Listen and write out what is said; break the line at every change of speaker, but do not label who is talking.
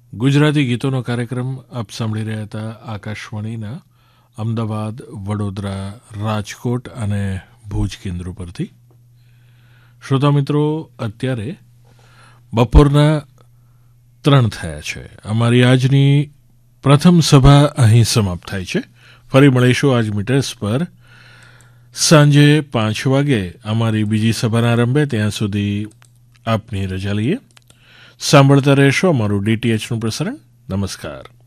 ગુજરાતી ગીતોનો કાર્યક્રમ આપ સાંભળી રહ્યા હતા આકાશવાણીના અમદાવાદ, વડોદરા, રાજકોટ અને ભુજ કેન્દ્રો પરથી. શ્રોતા મિત્રો, અત્યારે બપોરના 3 થયા છે. અમારી આજની પ્રથમ સભા અહીં સમાપ્ત થાય છે. ફરી મળીશું આજ મીટર્સ પર સાંજે 5 વાગે અમારી બીજી સભાના આરંભે. ત્યાં સુધી આપની રજા લઈએ. સાંભળતા રહેશો અમારું ડીટીએચનું પ્રસારણ. નમસ્કાર.